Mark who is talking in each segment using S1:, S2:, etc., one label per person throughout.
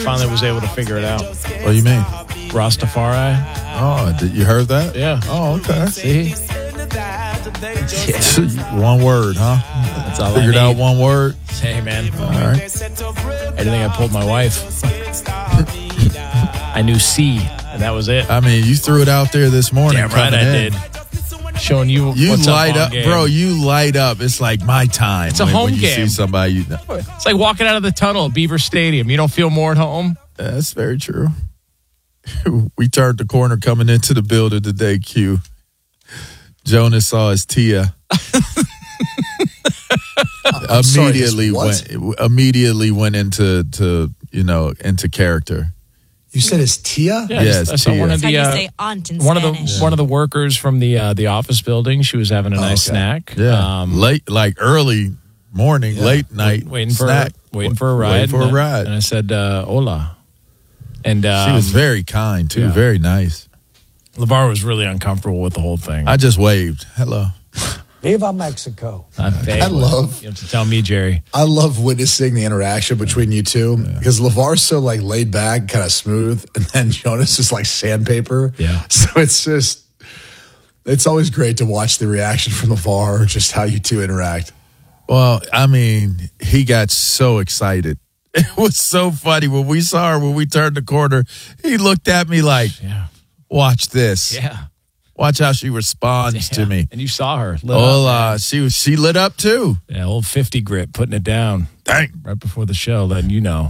S1: finally was able to figure it out.
S2: What do you mean?
S1: Rastafari.
S2: Oh, you heard that?
S1: Yeah.
S2: Oh, okay.
S1: See?
S2: One word, huh?
S1: That's all
S2: Figured
S1: I need.
S2: out one word.
S1: Hey, man.
S2: All right.
S1: I think I pulled my wife. I knew C, and that was it.
S2: I mean, you threw it out there this morning.
S1: Damn right I did. Showing you what's
S2: light
S1: up,
S2: up, bro. You light up. It's like my time.
S1: It's a home
S2: when you
S1: game.
S2: See somebody, you know.
S1: It's like walking out of the tunnel at Beaver Stadium. You don't feel more at home?
S2: That's very true. We turned the corner coming into the building today, Q. Jonas saw his Tia. Immediately went into character.
S3: You said it's Tia?
S1: Yeah,
S2: yes,
S1: I saw
S2: Tia.
S1: one of
S4: That's
S1: the
S4: how you say aunt in
S1: one
S4: Spanish.
S1: of the workers from the office building. She was having a nice snack.
S2: Yeah, late, like early morning, late night,
S1: waiting for
S2: snack.
S1: a ride. And I said, "Hola," and
S2: she was very kind too, very nice.
S1: LeVar was really uncomfortable with the whole thing.
S2: I just waved, hello.
S3: Viva Mexico.
S1: You have to tell me, Jerry.
S3: I love witnessing the interaction between you two because LeVar's so like laid back, kind of smooth, and then Jonas is like sandpaper.
S1: Yeah.
S3: So it's always great to watch the reaction from LeVar, just how you two interact.
S2: Well, I mean, he got so excited. It was so funny when we saw her, when we turned the corner, he looked at me like, watch this.
S1: Yeah.
S2: Watch how she responds to me.
S1: And you saw her.
S2: She lit up too.
S1: Yeah, old 50 grit, putting it down.
S2: Dang.
S1: Right before the show, letting you know.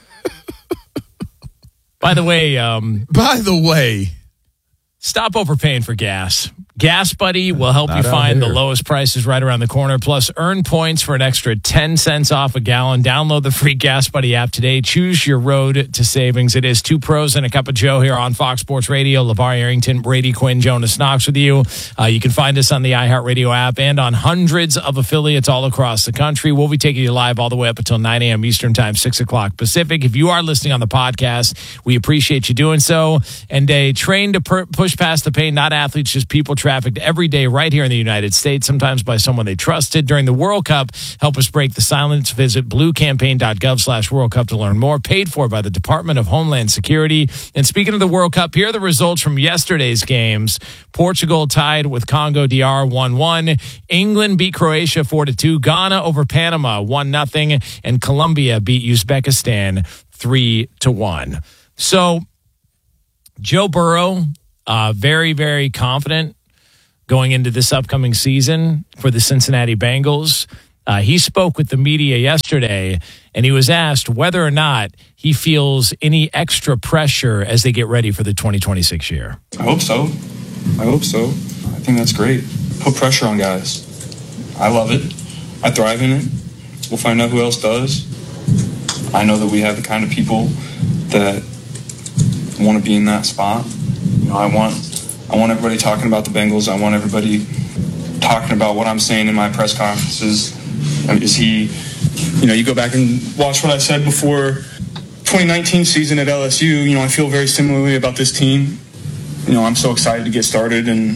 S1: By the way, stop overpaying for gas. Gas Buddy will help you find the lowest prices right around the corner. Plus, earn points for an extra 10 cents off a gallon. Download the free Gas Buddy app today. Choose your road to savings. It is two pros and a cup of Joe here on Fox Sports Radio. LeVar Arrington, Brady Quinn, Jonas Knox with you. You can find us on the iHeartRadio app and on hundreds of affiliates all across the country. We'll be taking you live all the way up until 9 a.m. Eastern Time, 6 o'clock Pacific. If you are listening on the podcast, we appreciate you doing so. And a trained to push past the pain, not athletes, just people trafficked every day right here in the United States, sometimes by someone they trusted. During the World Cup, help us break the silence. Visit bluecampaign.gov/World Cup to learn more. Paid for by the Department of Homeland Security. And speaking of the World Cup, here are the results from yesterday's games. Portugal tied with Congo DR 1-1. England beat Croatia 4-2. Ghana over Panama 1-0. And Colombia beat Uzbekistan 3-1. So Joe Burrow, very, very confident going into this upcoming season for the Cincinnati Bengals. He spoke with the media yesterday, and he was asked whether or not he feels any extra pressure as they get ready for the 2026 year.
S5: I hope so. I think that's great. Put pressure on guys. I love it. I thrive in it. We'll find out who else does. I know that we have the kind of people that want to be in that spot. You know, I want everybody talking about the Bengals. I want everybody talking about what I'm saying in my press conferences. You go back and watch what I said before 2019 season at LSU. You know, I feel very similarly about this team. You know, I'm so excited to get started and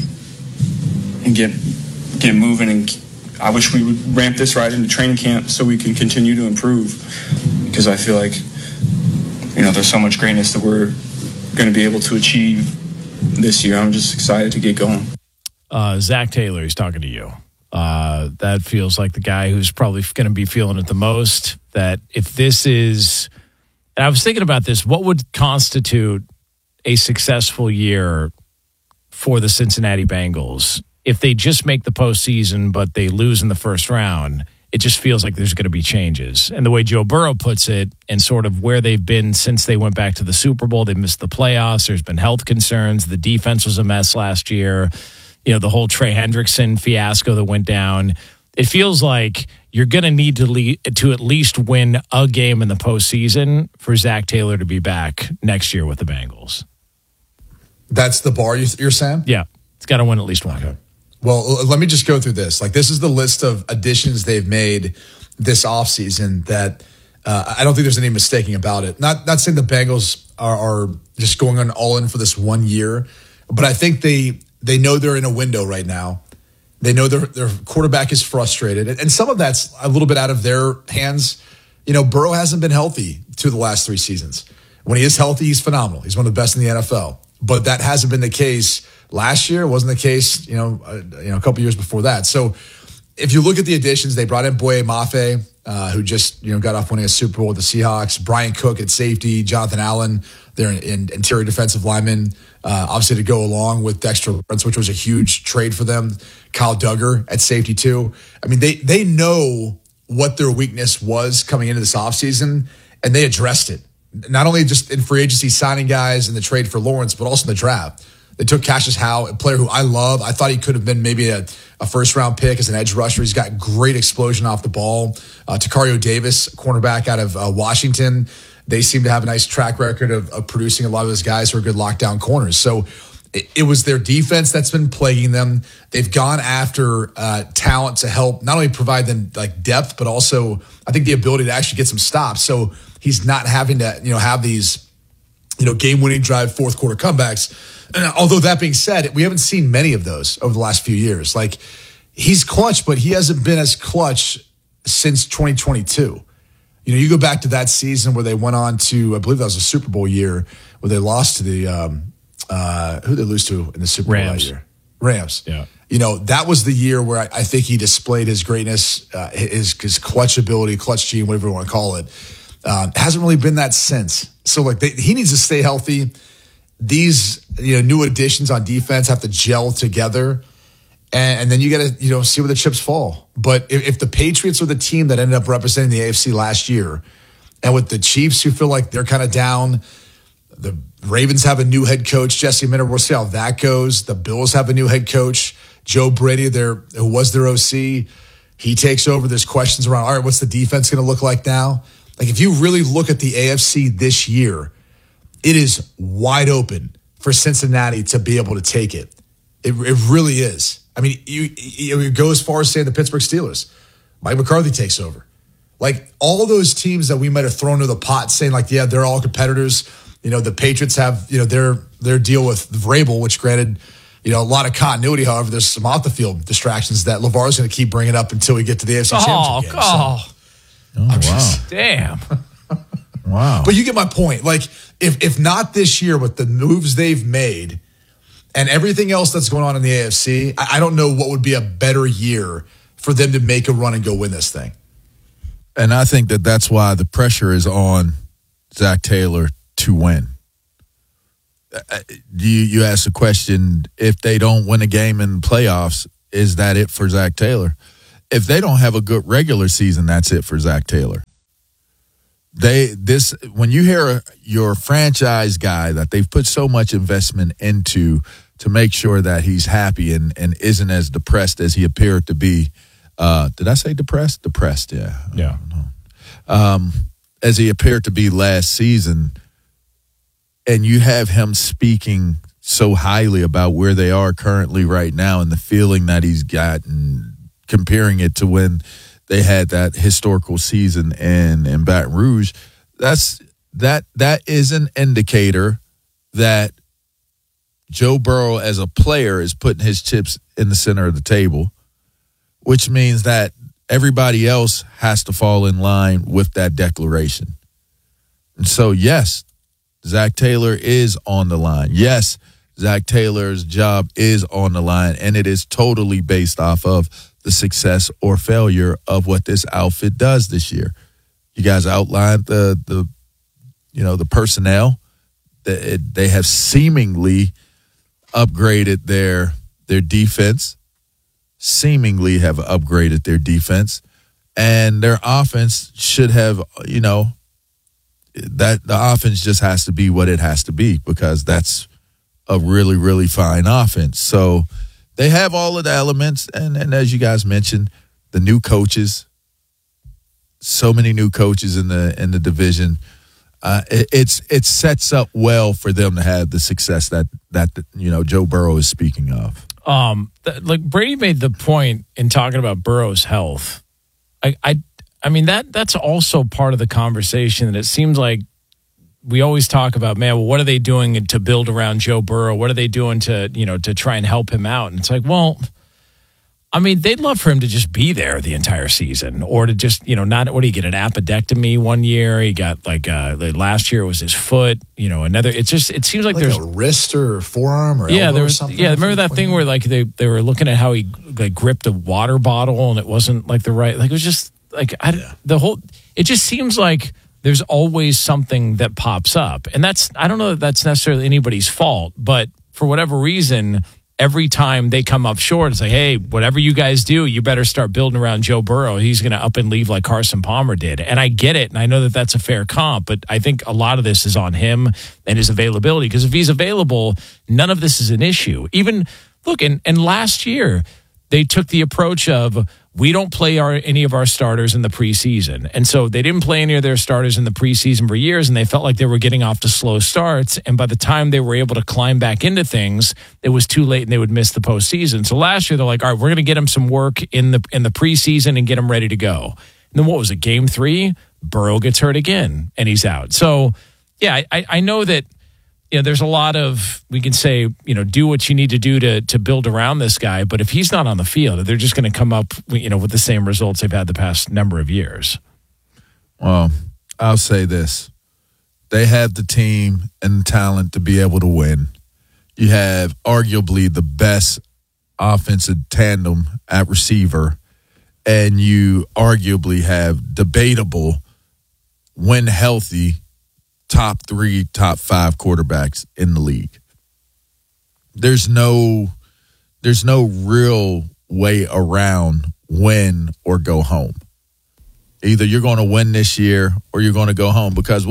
S5: get moving. And I wish we would ramp this right into training camp so we can continue to improve, because I feel like, you know, there's so much greatness that we're going to be able to achieve this year. I'm just excited to get going.
S1: Zach Taylor, he's talking to you. That feels like the guy who's probably going to be feeling it the most. That if this is, and I was thinking about this, what would constitute a successful year for the Cincinnati Bengals if they just make the postseason, but they lose in the first round? It just feels like there's going to be changes. And the way Joe Burrow puts it, and sort of where they've been since they went back to the Super Bowl, they missed the playoffs. There's been health concerns. The defense was a mess last year. You know, the whole Trey Hendrickson fiasco that went down. It feels like you're going to need to at least win a game in the postseason for Zach Taylor to be back next year with the Bengals.
S3: That's the bar you're saying?
S1: Yeah. It's got to win at least one. Okay.
S3: Well, let me just go through this. Like, this is the list of additions they've made this offseason that I don't think there's any mistaking about it. Not saying the Bengals are just going on all in for this 1 year, but I think they know they're in a window right now. They know their quarterback is frustrated, and some of that's a little bit out of their hands. You know, Burrow hasn't been healthy through the last 3 seasons. When he is healthy, he's phenomenal. He's one of the best in the NFL. But that hasn't been the case last year. It wasn't the case, a couple years before that. So if you look at the additions, they brought in Boye Mafe, who just got off winning a Super Bowl with the Seahawks. Brian Cook at safety, Jonathan Allen, their interior defensive lineman, obviously to go along with Dexter Lawrence, which was a huge trade for them. Kyle Duggar at safety too. I mean, they know what their weakness was coming into this offseason, and they addressed it. Not only just in free agency signing guys in the trade for Lawrence, but also in the draft. They took Cassius Howe, a player who I love. I thought he could have been maybe a first-round pick as an edge rusher. He's got great explosion off the ball. Takario Davis, cornerback out of Washington. They seem to have a nice track record of producing a lot of those guys who are good lockdown corners. So it was their defense that's been plaguing them. They've gone after talent to help not only provide them like depth, but also I think the ability to actually get some stops. So he's not having to have these game-winning drive fourth quarter comebacks. And although that being said, we haven't seen many of those over the last few years. Like, he's clutch, but he hasn't been as clutch since 2022. You go back to that season where they went on to, I believe that was a Super Bowl year, where they lost to the who did they lose to in the Super Bowl that year? Rams.
S1: Yeah.
S3: That was the year where I think he displayed his greatness, his clutch ability, clutch gene, whatever you want to call it. Hasn't really been that since. So he needs to stay healthy. These new additions on defense have to gel together, and then you got to see where the chips fall. But if the Patriots were the team that ended up representing the AFC last year, and with the Chiefs who feel like they're kind of down, the Ravens have a new head coach, Jesse Minter. We'll see how that goes. The Bills have a new head coach, Joe Brady, who was their OC. He takes over. There's questions around, all right, what's the defense going to look like now? Like, if you really look at the AFC this year, it is wide open for Cincinnati to be able to take it. It really is. I mean, you go as far as saying the Pittsburgh Steelers. Mike McCarthy takes over. Like, all those teams that we might have thrown into the pot saying, like, yeah, they're all competitors. The Patriots have, their deal with Vrabel, which granted, a lot of continuity. However, there's some off the field distractions that LeVar's going to keep bringing up until we get to the AFC Championship game.
S2: Wow.
S1: Damn.
S2: Wow.
S3: But you get my point. Like, if not this year with the moves they've made and everything else that's going on in the AFC, I don't know what would be a better year for them to make a run and go win this thing.
S2: And I think that's why the pressure is on Zach Taylor to win. You asked the question, if they don't win a game in playoffs, is that it for Zach Taylor? If they don't have a good regular season, that's it for Zach Taylor. When you hear your franchise guy that they've put so much investment into to make sure that he's happy and isn't as depressed as he appeared to be. Did I say depressed? Depressed, yeah.
S1: Yeah.
S2: As he appeared to be last season, and you have him speaking so highly about where they are currently right now and the feeling that he's got and comparing it to when they had that historical season in Baton Rouge, that is an indicator that Joe Burrow as a player is putting his chips in the center of the table, which means that everybody else has to fall in line with that declaration. And so, yes, Zach Taylor is on the line. Yes, Zach Taylor's job is on the line, and it is totally based off of the success or failure of what this outfit does this year. You guys outlined the personnel. They have seemingly upgraded their defense, and their offense should have, that the offense just has to be what it has to be because that's a really, really fine offense. So they have all of the elements, and as you guys mentioned, the new coaches, so many new coaches in the division. It sets up well for them to have the success that Joe Burrow is speaking of.
S1: Like Brady made the point in talking about Burrow's health. I mean that's also part of the conversation, that it seems like we always talk about, man, well, what are they doing to build around Joe Burrow? What are they doing to try and help him out? And it's like, well, I mean, they'd love for him to just be there the entire season, or to just, not, what did he get, an appendectomy one year? He got last year it was his foot, another. It seems like there's
S3: a wrist or forearm or elbow or something.
S1: Yeah, remember that thing where like they were looking at how he like gripped a water bottle and it wasn't like the right, like it was just like it just seems like there's always something that pops up. And I don't know that that's necessarily anybody's fault, but for whatever reason, every time they come up short, it's like, hey, whatever you guys do, you better start building around Joe Burrow. He's going to up and leave like Carson Palmer did. And I get it, and I know that that's a fair comp, but I think a lot of this is on him and his availability, because if he's available, none of this is an issue. Even, look, and last year, they took the approach of, we don't play any of our starters in the preseason. And so they didn't play any of their starters in the preseason for years, and they felt like they were getting off to slow starts. And by the time they were able to climb back into things, it was too late and they would miss the postseason. So last year, they're like, all right, we're going to get him some work in the preseason and get him ready to go. And then what was it, game 3? Burrow gets hurt again, and he's out. So, yeah, I know that, there's a lot of, we can say, do what you need to do to build around this guy. But if he's not on the field, they're just going to come up, with the same results they've had the past number of years.
S2: Well, I'll say this. They have the team and the talent to be able to win. You have arguably the best offensive tandem at receiver, and you arguably have debatable, when healthy, top 3, top 5 quarterbacks in the league. There's no real way around win or go home. Either you're going to win this year or you're going to go home, because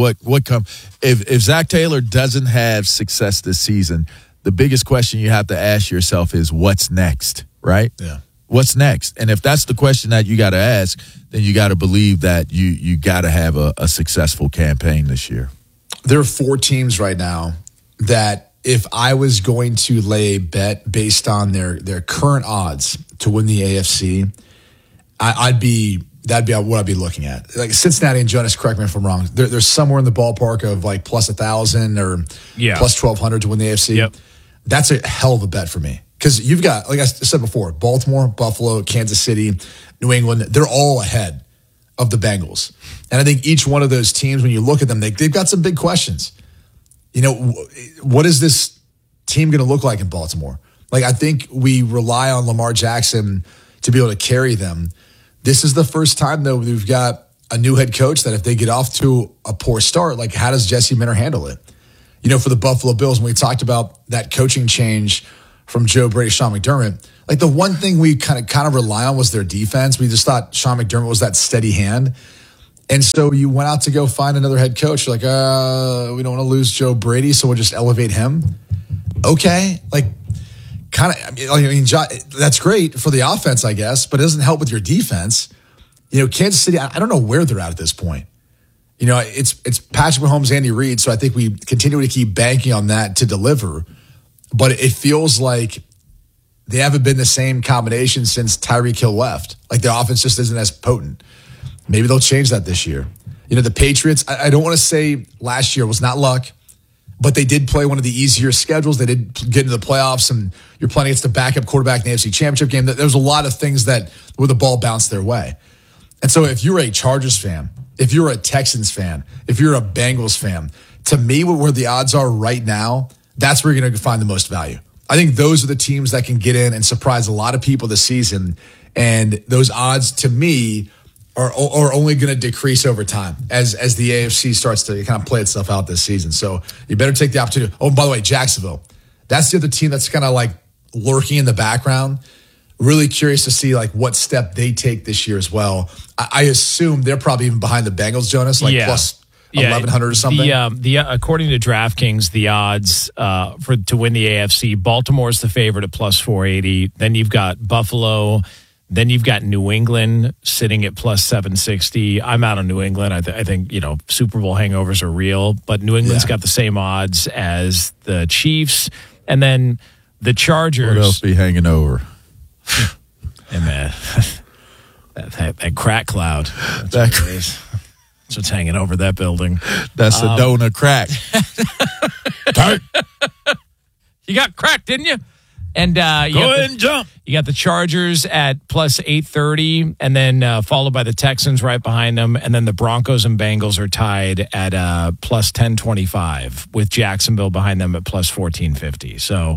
S2: if Zach Taylor doesn't have success this season, the biggest question you have to ask yourself is, what's next, right?
S3: Yeah.
S2: What's next? And if that's the question that you got to ask, then you got to believe that you got to have a successful campaign this year.
S3: There are 4 teams right now that if I was going to lay a bet based on their current odds to win the AFC, that'd be what I'd be looking at. Like Cincinnati and Jonas, correct me if I'm wrong, they're somewhere in the ballpark of like plus 1,000 or plus 1,200 to win the AFC. Yep. That's a hell of a bet for me, because you've got, like I said before, Baltimore, Buffalo, Kansas City, New England. They're all ahead of the Bengals. And I think each one of those teams, when you look at them, they've got some big questions. What is this team going to look like in Baltimore? Like, I think we rely on Lamar Jackson to be able to carry them. This is the first time, though, we've got a new head coach that if they get off to a poor start, like, how does Jesse Minter handle it? For the Buffalo Bills, when we talked about that coaching change from Joe Brady, Sean McDermott, like the one thing we kind of rely on was their defense. We just thought Sean McDermott was that steady hand. And so you went out to go find another head coach. You're like, we don't want to lose Joe Brady, so we'll just elevate him. Okay. Like, that's great for the offense, I guess, but it doesn't help with your defense. Kansas City, I don't know where they're at this point. It's Patrick Mahomes, Andy Reid, so I think we continue to keep banking on that to deliver. But it feels like they haven't been the same combination since Tyreek Hill left. Like, the offense just isn't as potent. Maybe they'll change that this year. The Patriots, I don't want to say last year was not luck, but they did play one of the easier schedules. They did get into the playoffs, and you're playing against the backup quarterback in the AFC Championship game. There was a lot of things where the ball bounced their way. And so if you're a Chargers fan, if you're a Texans fan, if you're a Bengals fan, to me, where the odds are right now, that's where you're going to find the most value. I think those are the teams that can get in and surprise a lot of people this season. And those odds, to me, are only going to decrease over time as the AFC starts to kind of play itself out this season. So you better take the opportunity. Oh, and by the way, Jacksonville, that's the other team that's kind of like lurking in the background. Really curious to see like what step they take this year as well. I assume they're probably even behind the Bengals, Jonas, plus 1,100 or something.
S1: According to DraftKings, the odds to win the AFC, Baltimore's the favorite at plus 480. Then you've got Buffalo. Then you've got New England sitting at plus 760. I'm out on New England. I think Super Bowl hangovers are real, but New England's got the same odds as the Chiefs, and then the Chargers.
S2: What else be hanging over?
S1: And that crack cloud. That's what it is. That's what's hanging over that building.
S2: That's a donut crack.
S1: You got cracked, didn't you? And
S2: Go ahead and jump.
S1: You got the Chargers at plus 830, and then followed by the Texans right behind them, and then the Broncos and Bengals are tied at plus 1025 with Jacksonville behind them at plus 1450. So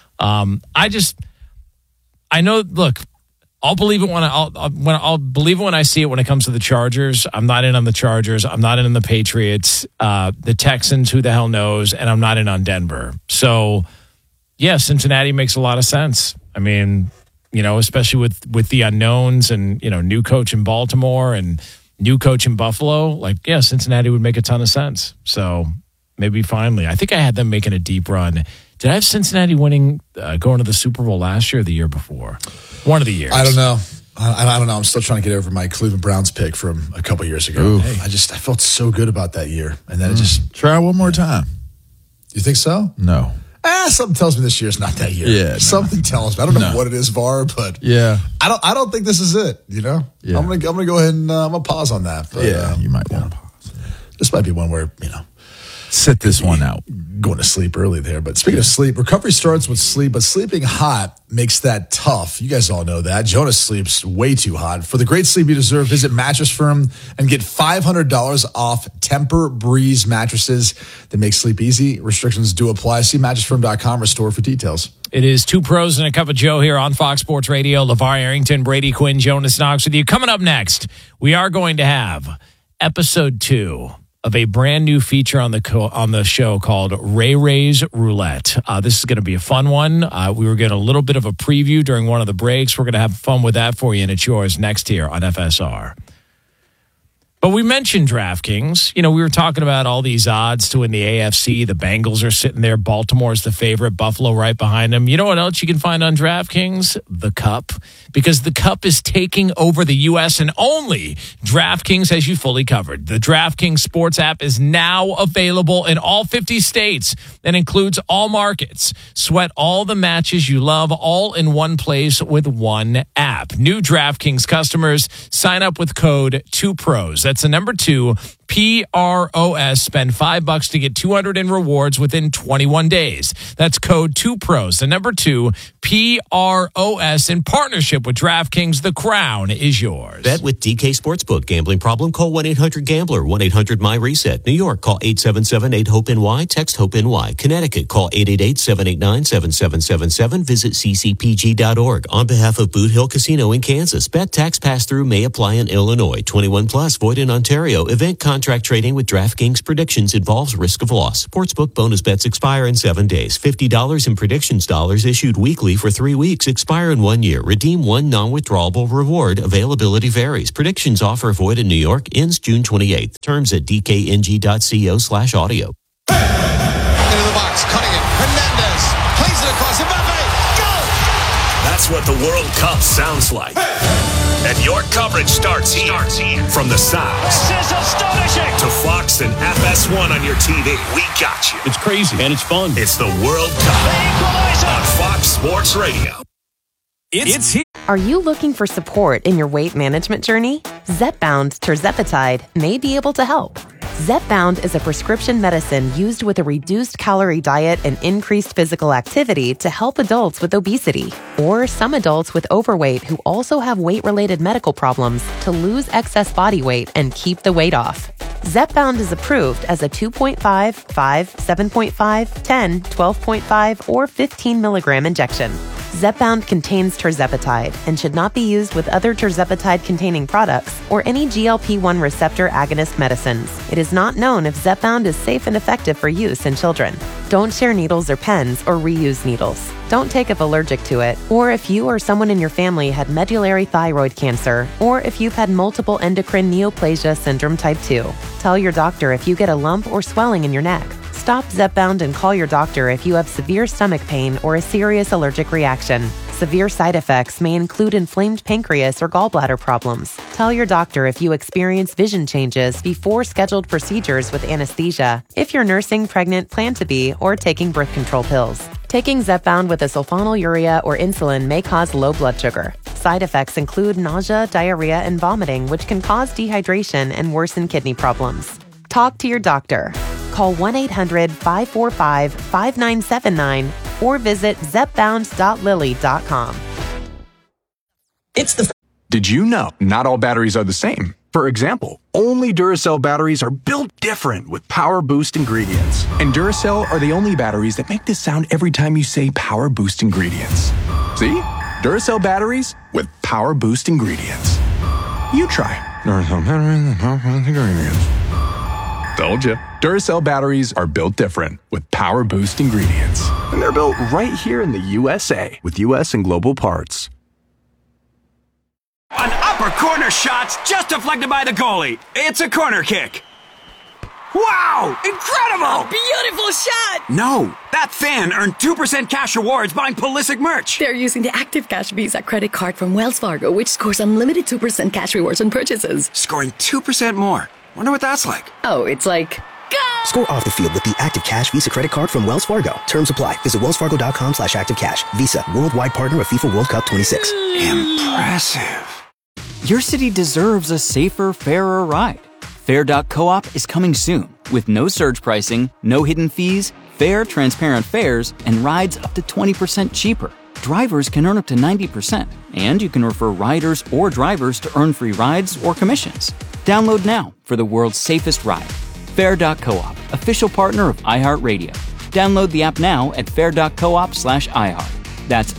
S1: I know. Look, I'll believe it I'll believe it when I see it. When it comes to the Chargers, I'm not in on the Chargers. I'm not in on the Patriots. The Texans, who the hell knows? And I'm not in on Denver. So. Yeah, Cincinnati makes a lot of sense. I mean, especially with the unknowns and, new coach in Baltimore and new coach in Buffalo. Cincinnati would make a ton of sense. So maybe finally. I think I had them making a deep run. Did I have Cincinnati winning, going to the Super Bowl last year or the year before? One of the years.
S3: I don't know. I don't know. I'm still trying to get over my Cleveland Browns pick from a couple years ago. Hey. I felt so good about that year. And then it just...
S2: Try one more time.
S3: You think so?
S2: No.
S3: Something tells me this year's not that year.
S2: Yeah,
S3: something tells me. I don't know what it is, Var, but I don't think this is it. Yeah. I'm gonna go ahead and I'm gonna pause on that. But,
S2: you might want to pause.
S3: This might be one where
S2: sit this one out.
S3: Going to sleep early there. But speaking of sleep, recovery starts with sleep, but sleeping hot makes that tough. You guys all know that. Jonas sleeps way too hot. For the great sleep you deserve, visit Mattress Firm and get $500 off Temper Breeze mattresses that make sleep easy. Restrictions do apply. See mattressfirm.com or store for details.
S1: It is Two Pros and a Cup of Joe here on Fox Sports Radio. LeVar Arrington, Brady Quinn, Jonas Knox with you. Coming up next, we are going to have episode 2 of a brand new feature on the show called Ray Ray's Roulette. This is going to be a fun one. We were getting a little bit of a preview during one of the breaks. We're going to have fun with that for you, and it's yours next here on FSR. But we mentioned DraftKings. We were talking about all these odds to win the AFC. The Bengals are sitting there. Baltimore's the favorite. Buffalo right behind them. You know what else you can find on DraftKings? The Cup. Because the Cup is taking over the U.S. and only DraftKings has you fully covered. The DraftKings Sports app is now available in all 50 states and includes all markets. Sweat all the matches you love all in one place with one app. New DraftKings customers sign up with code 2PROS. That's the number 2, PROS. Spend $5 to get $200 in rewards within 21 days. That's code 2PROS. The number 2, PROS. In partnership with DraftKings, the crown is yours.
S4: Bet with DK Sportsbook. Gambling problem? Call 1-800-GAMBLER. 1-800-MY-RESET. New York, call 877-8-HOPE-NY. Text HOPE-NY. Connecticut, call 888-789-7777. Visit ccpg.org. On behalf of Boot Hill Casino in Kansas, bet tax pass-through may apply in Illinois. 21 plus, void in Ontario. Event contract trading with DraftKings predictions involves risk of loss. Sportsbook bonus bets expire in 7 days. $50 in predictions dollars issued weekly for 3 weeks. Expire in 1 year. Redeem one non-withdrawable reward. Availability varies. Predictions offer void in New York. Ends June 28th. Terms at dkng.co/audio.
S6: Into the box. Cutting it. Hernandez. Plays it across. Mbappe. Goal!
S7: That's what the World Cup sounds like. And your coverage starts here. From the South.
S8: This is astonishing.
S7: To Fox and FS1 on your TV. We got you.
S8: It's crazy and it's fun.
S7: It's the World Cup on Fox Sports Radio. It's here.
S9: Are you looking for support in your weight management journey? Zepbound tirzepatide may be able to help. Zepbound is a prescription medicine used with a reduced calorie diet and increased physical activity to help adults with obesity or some adults with overweight who also have weight-related medical problems to lose excess body weight and keep the weight off. Zepbound is approved as a 2.5, 5, 7.5, 10, 12.5, or 15 milligram injection. Zepbound contains tirzepatide and should not be used with other tirzepatide-containing products or any GLP-1 receptor agonist medicines. It is not known if Zepbound is safe and effective for use in children. Don't share needles or pens or reuse needles. Don't take if allergic to it, or if you or someone in your family had medullary thyroid cancer, or if you've had multiple endocrine neoplasia syndrome type 2. Tell your doctor if you get a lump or swelling in your neck. Stop Zepbound and call your doctor if you have severe stomach pain or a serious allergic reaction. Severe side effects may include inflamed pancreas or gallbladder problems. Tell your doctor if you experience vision changes before scheduled procedures with anesthesia, if you're nursing, pregnant, plan to be, or taking birth control pills. Taking Zepbound with a sulfonylurea or insulin may cause low blood sugar. Side effects include nausea, diarrhea, and vomiting, which can cause dehydration and worsen kidney problems. Talk to your doctor. Call 1-800-545-5979 or visit zepbound.lily.com.
S10: Did you know not all batteries are the same? For example, only Duracell batteries are built different with Power Boost ingredients. And Duracell are the only batteries that make this sound every time you say Power Boost ingredients. See? Duracell batteries with Power Boost ingredients. You try. Duracell batteries with Power Boost ingredients. Told you. Duracell batteries are built different with Power Boost ingredients. And they're built right here in the USA with US and global parts.
S11: An upper corner shot's just deflected by the goalie. It's a corner kick. Wow! Incredible!
S12: Beautiful shot!
S11: No, that fan earned 2% cash rewards buying Pulisic merch.
S12: They're using the Active Cash Visa credit card from Wells Fargo, which scores unlimited 2% cash rewards on purchases.
S11: Scoring 2% more. Wonder what that's like.
S12: Oh, it's like... Go!
S13: Score off the field with the Active Cash Visa credit card from Wells Fargo. Terms apply. Visit wellsfargo.com/activecash. Visa, worldwide partner of FIFA World Cup 26.
S11: Impressive.
S14: Your city deserves a safer, fairer ride. Fair.coop is coming soon with no surge pricing, no hidden fees, fair, transparent fares, and rides up to 20% cheaper. Drivers can earn up to 90%, and you can refer riders or drivers to earn free rides or commissions. Download now for the world's safest ride. Fair.coop, official partner of iHeartRadio. Download the app now at fair.coop/iHeart. That's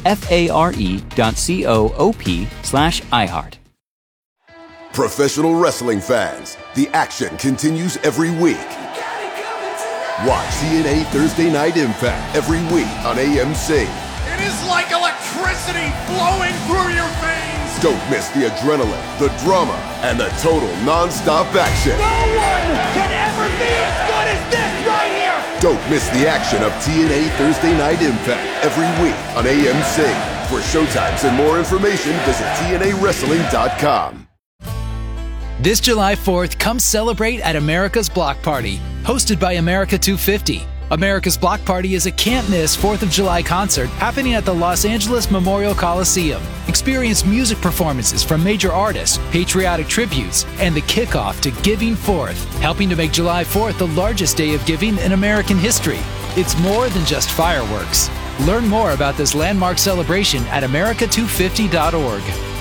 S14: FARE.coop/iHeart.
S15: Professional wrestling fans, the action continues every week. Watch TNA Thursday Night Impact every week on AMC.
S6: It is like electricity flowing through your veins.
S15: Don't miss the adrenaline, the drama, and the total non-stop action.
S6: No one can ever be as good as this right here.
S15: Don't miss the action of TNA Thursday Night Impact every week on AMC. For showtimes and more information, visit TNAWrestling.com.
S16: This July 4th, come celebrate at America's Block Party, hosted by America 250. America's Block Party is a can't-miss 4th of July concert happening at the Los Angeles Memorial Coliseum. Experience music performances from major artists, patriotic tributes, and the kickoff to Giving Forth, helping to make July 4th the largest day of giving in American history. It's more than just fireworks. Learn more about this landmark celebration at america250.org.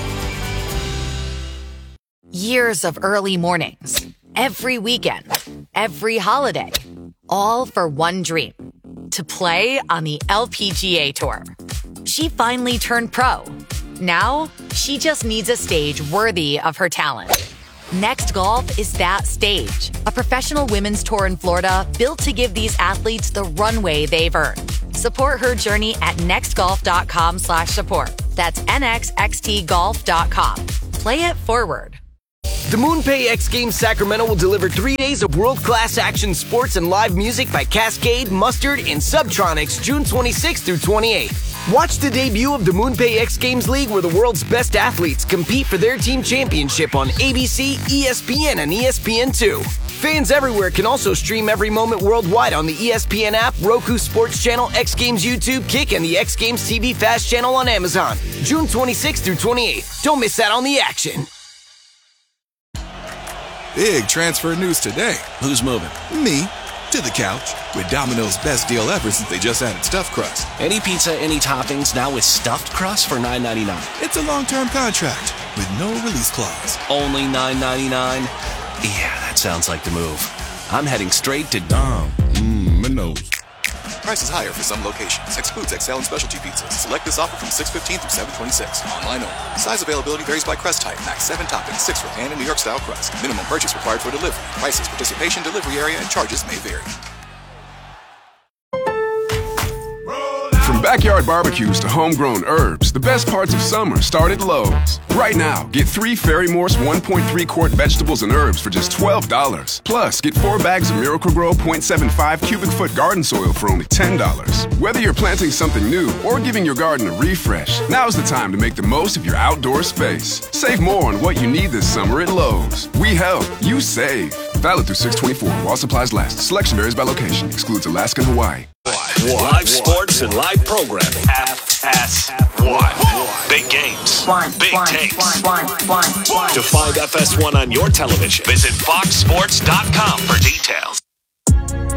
S17: Years of early mornings, every weekend, every holiday, all for one dream, to play on the LPGA Tour. She finally turned pro. Now, she just needs a stage worthy of her talent. Next Golf is that stage, a professional women's tour in Florida built to give these athletes the runway they've earned. Support her journey at nextgolf.com/support. That's nxxtgolf.com. Play it forward.
S18: The MoonPay X Games Sacramento will deliver 3 days of world-class action sports and live music by Cascade, Mustard, and Subtronics June 26th through 28th. Watch the debut of the MoonPay X Games League where the world's best athletes compete for their team championship on ABC, ESPN, and ESPN2. Fans everywhere can also stream every moment worldwide on the ESPN app, Roku Sports Channel, X Games YouTube, Kick, and the X Games TV Fast Channel on Amazon. June 26th through 28th. Don't miss out on the action.
S19: Big transfer news today.
S20: Who's moving?
S19: Me. To the couch. With Domino's best deal ever since they just added stuffed crust.
S20: Any pizza, any toppings, now with stuffed crust for $9.99.
S19: It's a long-term contract with no release clause.
S20: Only $9.99? Yeah, that sounds like the move. I'm heading straight to Dom.
S19: Minos. Prices higher for some locations. Excludes XL and specialty pizzas. Select this offer from 6/15 through 7/26. Online only. Size availability varies by crust type. Max 7 toppings, 6 for pan and New York style crust. Minimum purchase required for delivery. Prices, participation, delivery area, and charges may vary.
S21: From backyard barbecues to homegrown herbs, the best parts of summer start at Lowe's. Right now, get 3 Ferry Morse 1.3 quart vegetables and herbs for just $12. Plus, get 4 bags of Miracle-Gro 0.75 cubic foot garden soil for only $10. Whether you're planting something new or giving your garden a refresh, now's the time to make the most of your outdoor space. Save more on what you need this summer at Lowe's. We help, you save. Valid through 6/24 while supplies last. Selection varies by location. Excludes Alaska and Hawaii.
S7: Live sports and live programming. FS1. Big games. Big takes. To find FS1 on your television, visit foxsports.com for details.